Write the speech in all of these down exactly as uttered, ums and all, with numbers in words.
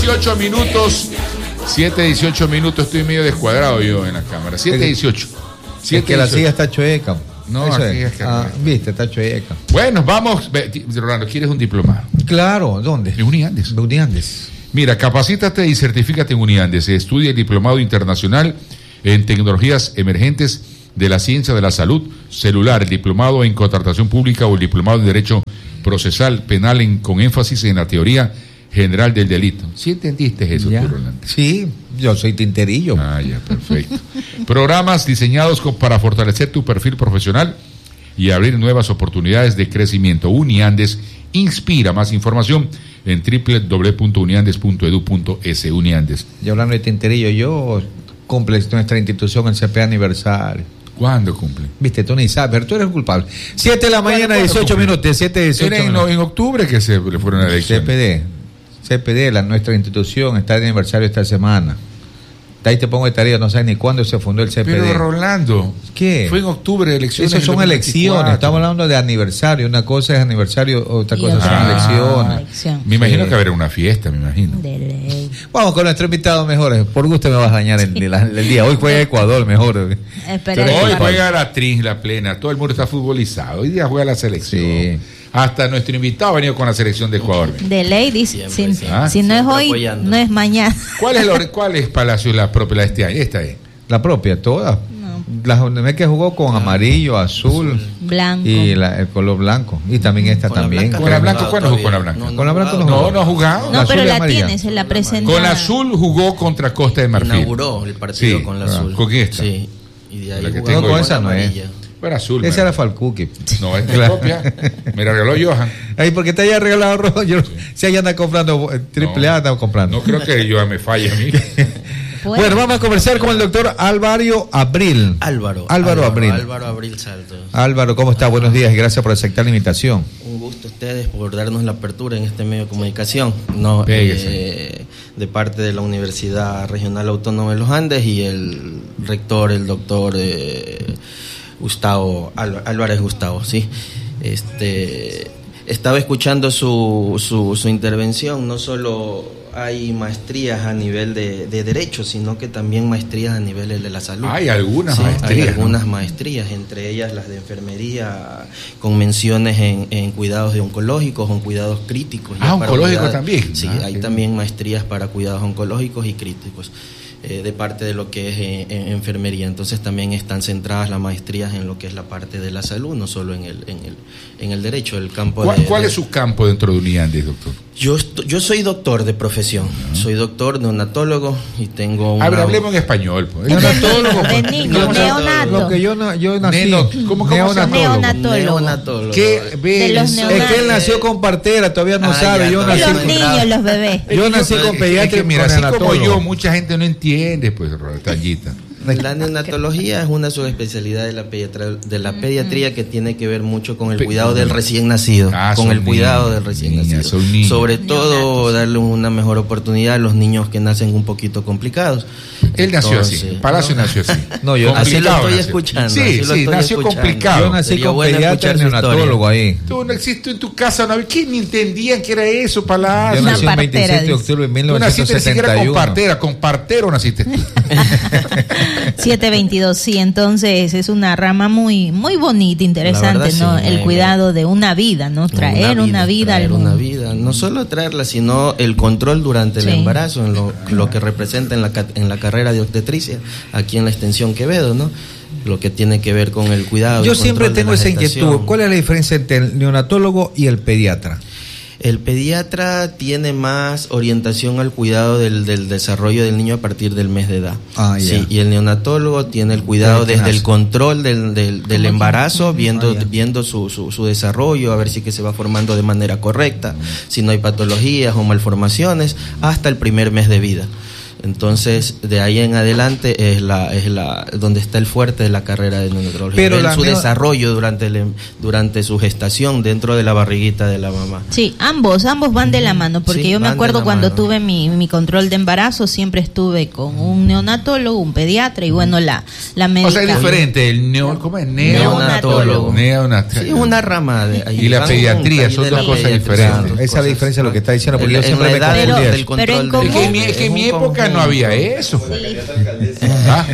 dieciocho minutos. siete dieciocho minutos. Estoy medio descuadrado yo en la cámara. siete dieciocho. Es que la silla está chueca. No, Eso aquí es. es que- Ah, viste, está chueca. Bueno, vamos. Ve, ti- Rolando, ¿quieres un diplomado? Claro, ¿dónde? En Uniandes. En Uniandes. Mira, capacítate y certifícate en Uniandes. Estudia el diplomado internacional en tecnologías emergentes de la ciencia de la salud celular, el diplomado en contratación pública o el diplomado en derecho procesal penal en- con énfasis en la teoría general del delito. ¿Sí entendiste eso, Ya. tú, Rolando? Sí, yo soy tinterillo. Ah, ya, perfecto. Programas diseñados co- para fortalecer tu perfil profesional y abrir nuevas oportunidades de crecimiento. Uniandes inspira. Más información en doble u doble u doble u punto uniandes punto edu punto es. Uniandes. Y hablando de tinterillo, yo cumple nuestra institución el C P aniversario. ¿Cuándo cumple? Viste, tú ni sabes, pero tú eres culpable. siete de la mañana, ¿Cuándo dieciocho cumple? minutos. siete, dieciocho Era en, minutos. en octubre que se le fueron a la elección. C P D. C P D, la, nuestra institución, está de aniversario esta semana. De ahí te pongo de tarea, no sabes ni cuándo se fundó el C P D. Pero Rolando, ¿Qué? fue en octubre de elecciones. Esas son del elecciones, dos mil veinticuatro. estamos hablando de aniversario. Una cosa es aniversario, otra Y cosa otra son Ah. elecciones. elección. Me imagino Sí. que habrá una fiesta, me imagino. De ley. Vamos con nuestro invitado mejor. Por gusto me vas a dañar el, el- el día. Hoy juega Ecuador mejor. Espera, Hoy espera. juega la Trin, la plena, todo el mundo está futbolizado. Hoy día juega la selección. Sí. Hasta nuestro invitado ha venido con la selección de Ecuador. De ley, dice. Siempre, Si, siempre. si no es Siempre hoy, apoyando. no es mañana. ¿Cuál es, la- cuál es Palacio la propia de este año? Esta es. La propia, toda. La Jornada que jugó con amarillo, azul, Blanco. y la- el color blanco. Y también esta Con la también. blanca Con la no blanca, ha ¿cuándo jugó con la todavía. blanca? Con la blanca ha no jugado. No, no ha jugado. No, azul pero y la amarilla. tiene, se la presenta. Con azul jugó contra Costa de Marfil. Inauguró el partido Sí. con la Ah, azul. ¿con quién está? Sí. Y de ahí La que jugó tengo No, yo. con esa no es. amarilla. Era azul. Esa man. era Falcuqui. No, esta es propia. Me la regaló Johan. Ay, porque te haya regalado rojo. Yo, si ella anda comprando eh, triple A, No. anda comprando. No creo que Johan me falle a mí. Bueno, Bueno, vamos a conversar con el doctor Álvaro Abril. Álvaro. Álvaro Abril. Álvaro Abril Salto. Álvaro, ¿cómo está? Buenos días y gracias por aceptar la invitación. Un gusto a ustedes por darnos la apertura en este medio de comunicación. No, Pégase. eh, de parte de la Universidad Regional Autónoma de los Andes y el rector, el doctor eh, Gustavo Álva- Álvarez Gustavo, sí. Este, estaba escuchando su, su, su intervención. No solo hay maestrías a nivel de, de derecho, sino que también maestrías a nivel de la salud. Hay algunas Sí, maestrías, hay algunas ¿no? maestrías, entre ellas las de enfermería, con menciones en, en cuidados de oncológicos o en cuidados críticos. Ah, ya para oncológico cuidar- también. Sí, Ah, hay qué también maestrías para cuidados oncológicos y críticos, eh, de parte de lo que es eh, en enfermería. Entonces también están centradas las maestrías en lo que es la parte de la salud, no solo en el, en el, en el derecho, el campo ¿Cuál, de... cuál de- es su campo dentro de Uniandes, doctor? Yo, esto- yo soy doctor de profesión, soy doctor neonatólogo y tengo una... A ver, hablemos en español. Pues. Neonatólogo. De niño, Lo que- neonato. Lo que yo, na- yo nací. Neno- ¿cómo- cómo se llama? neonatólogo. Neonatólogo. Neonatólogo. ¿Qué De los ves? neonatos. Es que él nació con partera, todavía no Ah, sabe. ya, Yo todavía nací, Los no con, niños, los bebés. yo nací Es con que, pediatra y mira, con así como neonatólogo. yo, mucha gente no entiende, pues, Tallita. La neonatología es una subespecialidad de la pediatría, de la pediatría que tiene que ver mucho con el Pe- cuidado del recién nacido, Ah, con son el cuidado niños, del recién niñas, nacido. son niños. Sobre todo darle una mejor oportunidad a los niños que nacen un poquito complicados. Él nació así, Entonces, Palacio ¿no? nació así. No, yo- Así lo Complicado estoy nació. escuchando. Sí, así lo sí, estoy nació escuchando. complicado. Yo nací Sería con bueno pediatra y escuchar su neonatólogo historia. ahí. Tú no exististe en tu casa, ¿no? ¿Quién ni entendían que era eso, Palacio? Yo Una nací el partera, veintisiete de dice. octubre de mil Tú naciste novecientos ni siquiera setenta y con uno. partera, con partero naciste tú. siete veintidós, sí, entonces es una rama muy muy bonita, interesante, La verdad, ¿no? sí, el me- cuidado de una vida, ¿no? Traer una vida, al traer mundo. una vida, no solo traerla, sino el control durante Sí. el embarazo, en lo, lo que representa en la, ca- en la carrera de obstetricia, aquí en la extensión Quevedo, ¿no? Lo que tiene que ver con el cuidado. Yo el siempre control de tengo la esa gestación. inquietud. ¿Cuál es la diferencia entre el neonatólogo y el pediatra? El pediatra tiene más orientación al cuidado del, del desarrollo del niño a partir del mes de edad. Ah, ya. Sí, y el neonatólogo tiene el cuidado Desde que desde el nace. control del, del, del ¿Cómo? embarazo, viendo, Ah, ya. viendo su, su, su desarrollo, a ver si que se va formando de manera correcta, si no hay patologías o malformaciones, hasta el primer mes de vida. Entonces, de ahí en adelante es la es la donde está el fuerte de la carrera de neonatología. Pero en su neo... desarrollo durante el, durante su gestación dentro de la barriguita de la mamá. Sí, ambos, ambos van de la mano, porque sí, yo me acuerdo cuando mano. tuve mi, mi control de embarazo, siempre estuve con un neonatólogo, un pediatra y bueno, la, la médica. O sea, es diferente, el neo, ¿cómo es? Neonatólogo. Neonatólogo. Sí, es una rama de ahí. Y la pediatría son dos cosas diferentes. Esa es la diferencia de lo que está diciendo, porque en, yo siempre me pero, confundí. pero en común, es que en mi, es que en mi época no había eso. Sí. ¿Ah?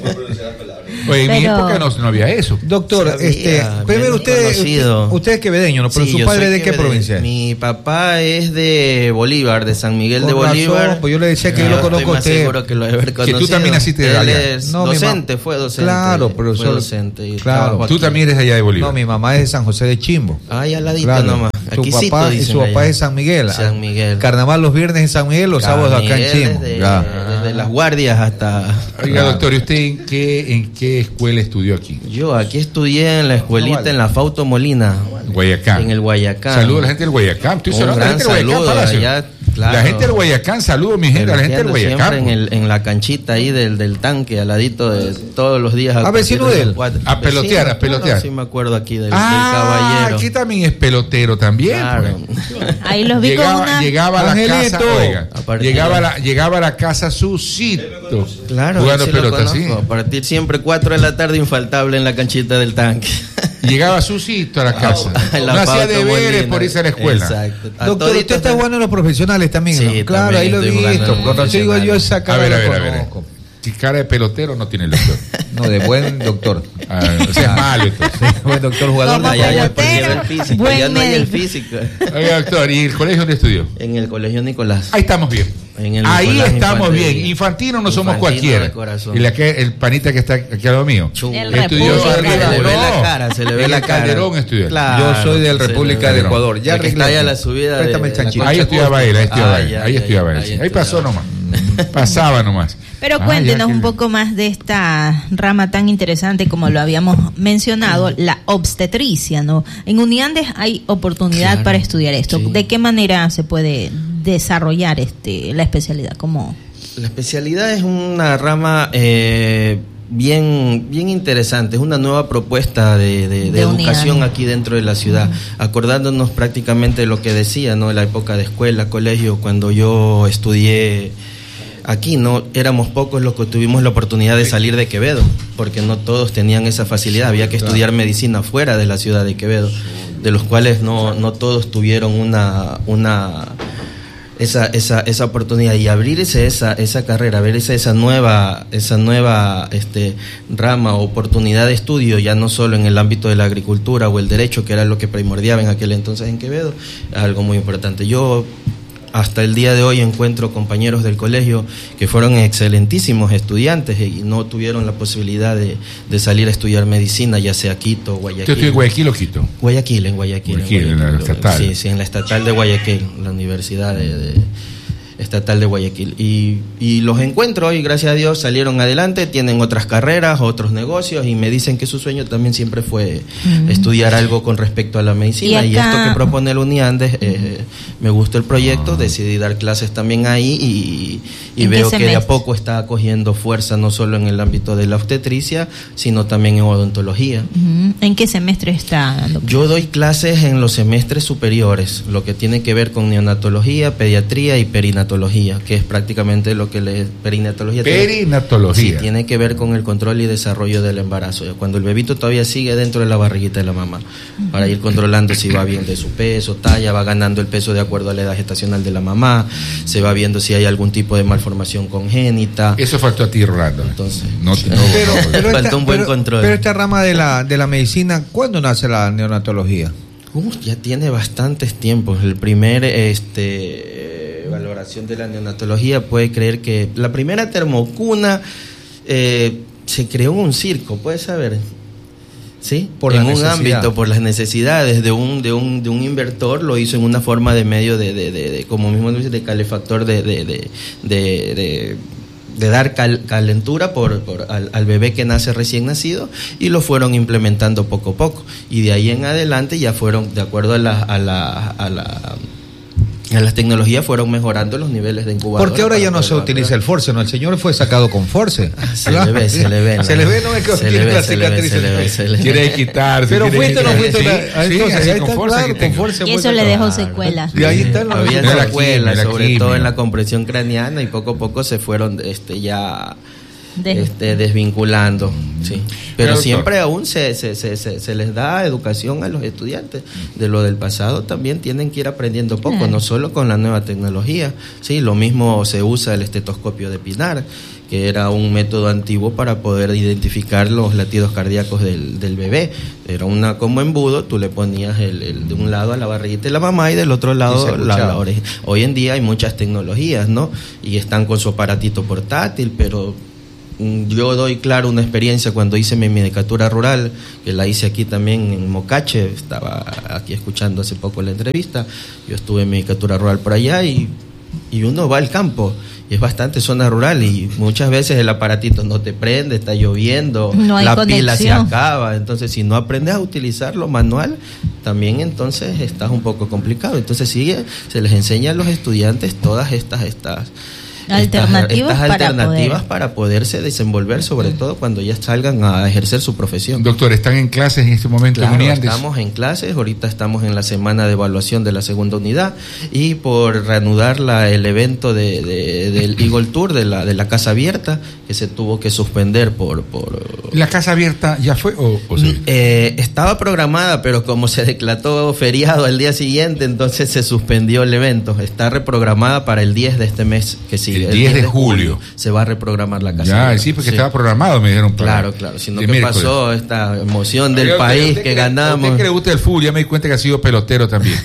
Oye, en pero... mi época no, no había eso. Doctor, Sabía, este, primero usted, usted, usted es quevedeño, ¿no? Pero sí, su padre de qué quevedeño. provincia es? Mi papá es de Bolívar, de San Miguel Con de Bolívar. razón, pues yo le decía que yo lo conozco a usted. Seguro que lo debe haber conocido. Que tú también naciste de allá. Él es No, mi docente, ma- fue docente. Claro, profesor. Fue docente. y Claro. trabajó Tú aquí. también eres de allá de Bolívar. No, mi mamá es de San José de Chimbo. Ay, al ladito Claro. nomás. Su Aquícito, papá y dicen su papá allá. es de San Miguel. San Miguel. Carnaval los viernes en San Miguel, los sábados acá en Chimbo. Desde, Ya. desde las guardias hasta... Oiga, doctor, ¿y usted en qué, en qué escuela estudió aquí? Yo aquí estudié en la escuelita, No vale. en la Fausto Molina. Guayacán. En el Guayacán. Saludos a la gente del Guayacán. Estoy Un hablando de la gran gente del Guayacán, saludo Palacio. allá, claro. La gente del Guayacán, saludos mi gente, a la gente del Siempre Guayacán. en, el, en la canchita ahí del, del tanque, al ladito de todos los días. Ah, vecino de él. A pelotear, a pelotear. Sí, me acuerdo aquí del, Ah, del caballero. aquí también es pelotero también. Claro. Pues. Ahí los vi Llegaba, con una... llegaba a la Angelito. casa, oiga, A partir llegaba, a de- la, llegaba a la casa Susito. Claro, jugando sí lo pelota, sí. conozco. A partir siempre cuatro de la tarde infaltable en la canchita del tanque. Llegaba Susito a la casa. En la No hacía Fausto deberes Molina. por irse a la escuela. Exacto. A Doctor, toditos usted está de- jugando en los profesionales también, Sí, ¿no? Claro, también ahí lo he estoy jugando visto. en los Cuando digo yo esa A cara ver, a la ver, a ver. conozco. Si cara de pelotero no tiene el doctor. No, de buen doctor. Ah, o sea, es malo entonces. Buen doctor jugador Como de Ya, ya pelotero, perdió el físico, buen ya no hay el médico. físico. Oiga, doctor, ¿y el colegio dónde estudió? En el colegio Nicolás. Ahí estamos bien. En el Ahí Nicolás estamos Infantil. bien. Infantino no somos Infantino cualquiera. de corazón. Y la que, el panita que está aquí al lado mío. Chu. El Estudió República. sobre Se le ve No. la cara, se le ve En la el cara. Calderón estudió. Claro, Yo soy del se le República ve. de Ecuador. Ya La que está arreglé. allá a la subida de- Préstame el de la chanchito. Ahí estudiaba él, ahí estudiaba Ah, él. ya, Ahí ya, estudiaba ya, él. ahí Ahí pasó estudiaba. nomás. Pasaba nomás. Pero Ah, cuéntenos ya que- un poco más de esta rama tan interesante como lo habíamos mencionado, la obstetricia, ¿no? En Uniandes hay oportunidad Claro, para estudiar esto. sí. ¿De qué manera se puede desarrollar este la especialidad? ¿Cómo? La especialidad es una rama eh, bien, bien interesante, es una nueva propuesta de, de- de De educación unidad. aquí dentro de la ciudad, acordándonos prácticamente de lo que decía, ¿no? En la época de escuela, colegio, cuando yo estudié aquí, no éramos pocos los que tuvimos la oportunidad de salir de Quevedo, porque no todos tenían esa facilidad, había que estudiar medicina fuera de la ciudad de Quevedo, de los cuales no, no todos tuvieron una, una esa, esa, esa oportunidad y abrirse esa, esa carrera, abrirse esa nueva, esa nueva este, rama o oportunidad de estudio, ya no solo en el ámbito de la agricultura o el derecho, que era lo que primordiaba en aquel entonces en Quevedo, es algo muy importante. Yo hasta el día de hoy encuentro compañeros del colegio que fueron excelentísimos estudiantes y no tuvieron la posibilidad de, de salir a estudiar medicina, ya sea Quito o ¿Usted Guayaquil. estudió en Guayaquil o Quito? Guayaquil, en Guayaquil. Guayaquil, en la estatal. Sí, sí, en la estatal de Guayaquil, la Universidad de, de- Estatal de Guayaquil. Y, y los encuentro hoy, gracias a Dios, salieron adelante, tienen otras carreras, otros negocios y me dicen que su sueño también siempre fue Mm. estudiar algo con respecto a la medicina. Y Y, acá- esto que propone el UNIANDES, eh, me gustó el proyecto, decidí dar clases también ahí y, y ¿En qué veo que de a semestre? poco está cogiendo fuerza no solo en el ámbito de la obstetricia, sino también en odontología. Ujú. ¿En qué semestre está, doctor? Yo doy clases en los semestres superiores, lo que tiene que ver con neonatología, pediatría y perinatología, que es prácticamente lo que le perinatología tiene- Perinatología. sí, tiene que ver con el control y desarrollo del embarazo, cuando el bebito todavía sigue dentro de la barriguita de la mamá, para ir controlando si va bien de su peso, talla, va ganando el peso de acuerdo a la edad gestacional de la mamá, se va viendo si hay algún tipo de malformación congénita. Eso faltó a ti, Rolando. Entonces, no, no, Pero, no, pero Falta esta, un buen pero- control. pero esta rama de la, de la medicina, ¿cuándo nace la neonatología? Uh, ya tiene bastantes tiempos. El primer este, valoración de la neonatología puede creer que la primera termocuna eh, se creó en un circo, puedes saber. ¿Sí? Por en la un necesidad. ámbito, por las necesidades de un, de un, de un invertor, lo hizo en una forma de medio de, de, de, de como mismo dice, de calefactor de, de, de, de, de de dar cal, calentura por, por al, al bebé que nace recién nacido, y lo fueron implementando poco a poco, y de ahí en adelante ya fueron de acuerdo a la a la, a la las tecnologías fueron mejorando los niveles de incubadora. Porque ahora ya no se utiliza el force, ¿no? El señor fue sacado con force. Se le ve, se le ve. Se le ve, no es que tiene la cicatriz. Quiere quitarse. Pero fuiste o no fuiste. Sí, ahí sí, así está, con force claro, que con tengo. force Y fue eso le sacado. dejó secuelas. Y ahí está la Había la secuelas, quimio, la sobre quimio. todo en la compresión craneana, y poco a poco se fueron este, ya De- este, desvinculando. Sí. Pero Doctor. siempre aún se, se, se, se, se les da educación a los estudiantes. De lo del pasado también tienen que ir aprendiendo poco, Claro. no solo con la nueva tecnología. Sí, lo mismo se usa el estetoscopio de Pinar, que era un método antiguo para poder identificar los latidos cardíacos del, del bebé. Era una como embudo, tú le ponías el, el de un lado a la barriguita de la mamá y del otro Y lado se la, escuchaba. la oreja. Hoy en día hay muchas tecnologías, ¿no? Y están con su aparatito portátil, pero mm, yo doy claro una experiencia cuando hice mi medicatura rural, que la hice aquí también en Mocache, estaba aquí escuchando hace poco la entrevista, yo estuve en medicatura rural por allá y, y uno va al campo. Y es bastante zona rural y muchas veces el aparatito no te prende, está lloviendo, No hay la pila se conexión. acaba. Entonces, si no aprendes a utilizarlo manual, también entonces estás un poco complicado. Entonces, sigue, se les enseña a los estudiantes todas estas estas Alternativas estas para alternativas poder. para poderse desenvolver, sobre todo cuando ya salgan a ejercer su profesión. Doctor, ¿están en clases en este momento Claro, en Uniandes? estamos en clases, ahorita estamos en la semana de evaluación de la segunda unidad y por reanudar la, el evento de, de- del Eagle Tour de la, de la Casa Abierta, que se tuvo que suspender por... por ¿La casa abierta ya fue o, o sí? Eh, estaba programada, pero como se declaró feriado al día siguiente, entonces se suspendió el evento. Está reprogramada para el diez de este mes que sigue. El diez de julio. Se va a reprogramar la Casa Ya, Abierta. sí, porque estaba programado, me dijeron. para- Claro, claro. Sino de que miércoles. pasó esta emoción del Oiga, país usted que le- ganamos. Usted que le gusta el fútbol, ya me di cuenta que ha sido pelotero también.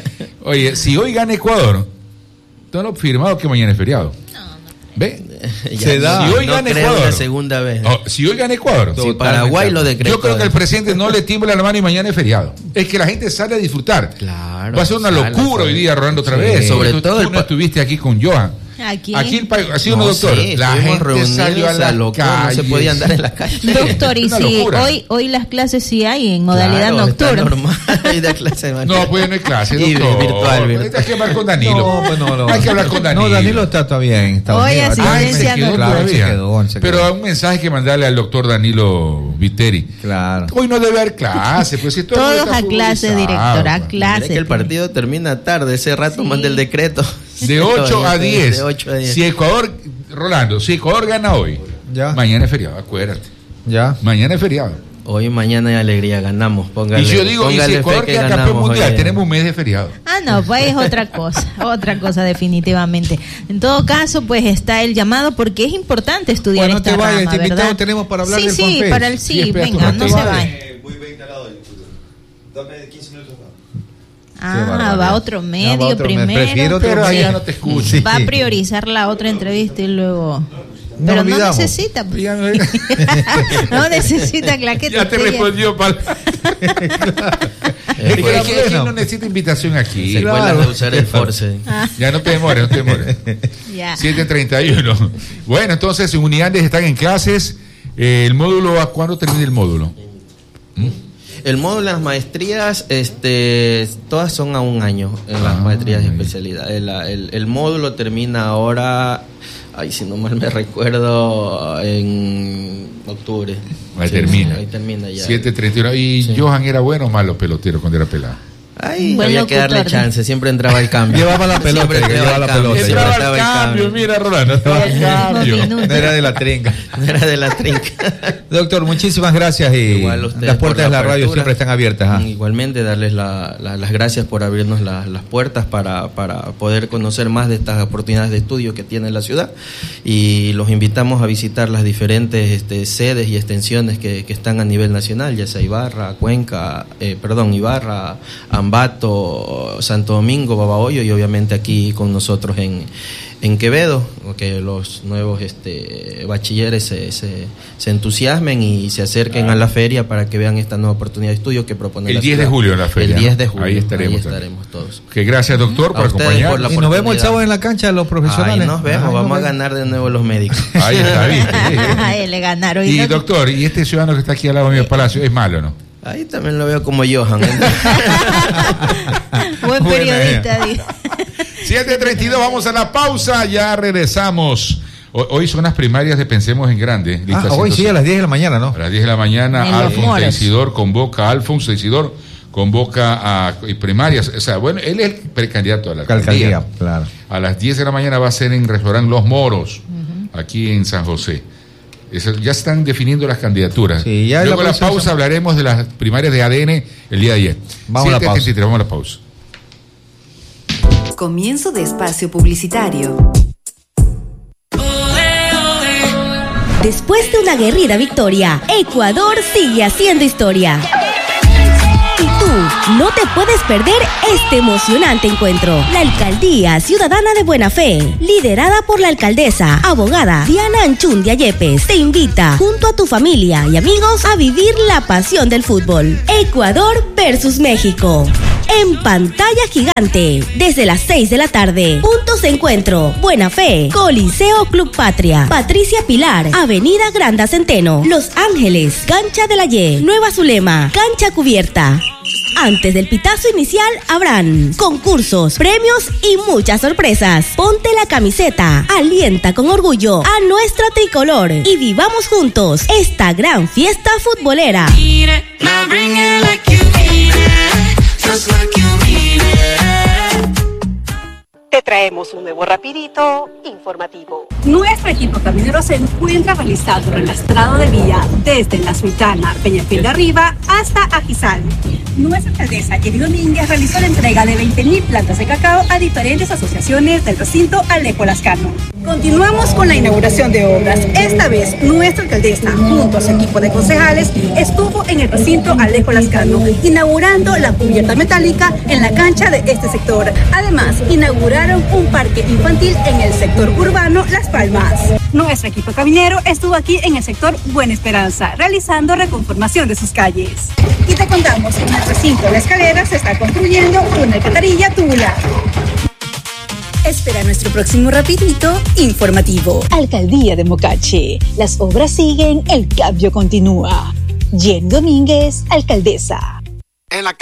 Oye, si hoy gana Ecuador, todo lo firmado que mañana es feriado. ¿Ve? Ya Se da. Si hoy no gana creo Ecuador. una segunda vez. Oh, si hoy gana Ecuador. Si Paraguay lo decretó. Yo creo que el presidente no le tiembla la mano y mañana es feriado. Es que la gente sale a disfrutar. Claro, Va a ser una sale, locura sale. hoy día, Rolando, otra Sí. vez. Sobre Tú- todo tú el no pa- estuviste aquí con Johan. Aquí. Aquí el país, así No, uno, doctor. sí, la estuvimos gente reunidos salió a la loco, calle. no se podía andar en la calle. Doctor, y Una si locura. hoy hoy las clases sí hay en modalidad Claro, está nocturna. normal, hay de clase de No, pues no hay clase, Y doctor. virtual, virtual. Hay que hablar con Danilo. No, pues no, no. Hay que hablar con Danilo. No, Danilo está todavía en Estados Oye, Unidos. sí, Acá Ay, sí, se sí, quedó no. Claro, se todavía. quedó, se Pero quedó. un mensaje que mandarle al doctor Danilo Viteri. Claro. Hoy no debe haber clase, pues si todo el mundo Todos está a clase, futbolizado, director, a pues. clase. Mire que el partido termina tarde, ese rato Sí. manda el decreto. De ocho a diez. De ocho a diez. Si Ecuador, Rolando, si Ecuador gana hoy, Ya. mañana es feriado, acuérdate. Ya. Mañana es feriado. Hoy, mañana hay alegría, ganamos. Póngale, y si yo digo, y si póngale fe Ecuador que queda campeón ganamos mundial, hoy. tenemos un mes de feriado. Ah, no, pues es otra cosa, otra cosa definitivamente. En todo caso, pues está el llamado porque es importante estudiar Bueno, no esta te vayas, rama, este invitado ¿verdad? tenemos para hablar sí, del sí, FONFES. para el Sí, sí, espera, venga, tú no no se te vaya. Eh, voy veinte al lado del fútbol. Dame quince minutos más. Ah, barbaridad. va otro medio va otro medio. primero. Prefiero otro Pero medio. allá no te escucho. Sí. Va a priorizar la otra entrevista y luego. No Pero no olvidamos. necesita. pues. Ya, me- No necesita claqueta. ya te usted respondió, Pal. Es Es que que la aquí, buena. aquí no necesita invitación aquí. Secuelas Claro. de usar el force. Ya no te demores, no te demores. Ya. siete treinta y uno. Bueno, entonces en Uniandes están en clases. Eh, ¿El módulo a cuándo termina el módulo? El módulo de las maestrías, este, todas son a un año en las Ah, maestrías de muy bien. especialidad. El, el- el módulo termina ahora, ay, si no mal me recuerdo, en octubre. Ahí Sí, termina. Ahí termina ya. siete treinta y uno. ¿Y Sí. Johan era bueno o malo pelotero cuando era pelado? Ay, Buen había que darle locutor, ¿no? chance, siempre entraba el cambio. Llevaba la pelota, Siempre que entraba llevaba el la cambio, pelota, siempre llevaba entraba el cambio. mira, Rolando, estaba al cambio. Minuto. No era de la trinca. No era de la trinca. Doctor, muchísimas gracias y Igual ustedes las por puertas de la radio apertura. siempre están abiertas. ¿ah? Igualmente darles la- la- las gracias por abrirnos la- las puertas para, para poder conocer más de estas oportunidades de estudio que tiene la ciudad y los invitamos a visitar las diferentes este, sedes y extensiones que, que están a nivel nacional, ya sea Ibarra, Cuenca, eh, perdón, Ibarra, Ambato, Santo Domingo, Babahoyo y obviamente aquí con nosotros en, en Quevedo, que los nuevos este, bachilleres se, se, se entusiasmen y se acerquen a la feria para que vean esta nueva oportunidad de estudio que propone El la diez de ciudad. julio en la feria, El diez ¿no? de julio. Ahí estaremos Ahí también. estaremos todos. Que gracias, doctor, por A ustedes por acompañarnos. la Y nos vemos el oportunidad. sábado en la cancha los profesionales. Ahí nos vemos, Ay, vamos nos a vemos. ganar de nuevo los médicos. Ahí está, ¿viste? Ay, le ganaron. Y no- doctor, ¿y este ciudadano que está aquí al lado de mi palacio es malo, no? Ahí también lo veo como Johan. ¿eh? Buen Buena periodista. dice. siete treinta y dos, vamos a la pausa, ya regresamos. Hoy son las primarias de Pensemos en Grande. Ah, hoy sí, a las diez de la mañana, ¿no? A las diez de la mañana, Alfonso Teisidor convoca, Alfonso Teisidor convoca a primarias. O sea, bueno, él es el precandidato a la alcaldía. alcaldía claro. A las diez de la mañana va a ser en el restaurante Los Moros, uh-huh. aquí en San José. Eso, ya están definiendo las candidaturas. Sí, ya Luego de la, la pausa hablaremos de las primarias de A D N el día de ayer. Vamos a la pausa. Vamos a la pausa. Comienzo de espacio publicitario. Después de una aguerrida victoria, Ecuador sigue haciendo historia. Y tú no te puedes perder este emocionante encuentro. La Alcaldía Ciudadana de Buena Fe, liderada por la alcaldesa, abogada Diana Anchundia Yepes, te invita junto a tu familia y amigos a vivir la pasión del fútbol. Ecuador versus México. En pantalla gigante, desde las seis de la tarde. Puntos de encuentro: Buena Fe, Coliseo Club Patria, Patricia Pilar, Avenida Granda Centeno, Los Ángeles, Cancha de la Ye, Nueva Zulema, Cancha Cubierta. Antes del pitazo inicial habrán concursos, premios y muchas sorpresas. Ponte la camiseta, alienta con orgullo a nuestra tricolor y vivamos juntos esta gran fiesta futbolera. Te traemos un nuevo rapidito informativo. Nuestro equipo caminero se encuentra realizando el lastrado de vía desde La Sultana, Peñafiel de Arriba hasta Ajizal. Nuestra alcaldesa Jenny Domínguez realizó la entrega de veinte mil plantas de cacao a diferentes asociaciones del recinto Alejo Lascano. Continuamos con la inauguración de obras. Esta vez nuestra alcaldesa, junto a su equipo de concejales, estuvo en el recinto Alejo Lascano, inaugurando la cubierta metálica en la cancha de este sector. Además, inauguraron un parque infantil en el sector urbano Las Palmas. Nuestro equipo caminero estuvo aquí en el sector Buena Esperanza, realizando reconformación de sus calles. Y te contamos que en el recinto La Escalera se está construyendo una alcantarilla tubular. Espera nuestro próximo rapidito informativo. Alcaldía de Mocache. Las obras siguen, el cambio continúa. Jenny Domínguez, alcaldesa. En la